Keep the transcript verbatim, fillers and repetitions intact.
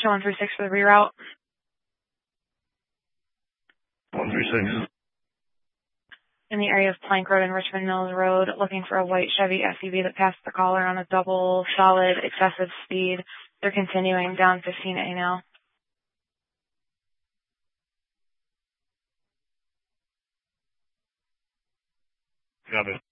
Show one three six for the reroute. one three six. In the area of Plank Road and Richmond Mills Road, looking for a white Chevy S U V that passed the caller on a double solid excessive speed. They're continuing down fifteen A now. Got it.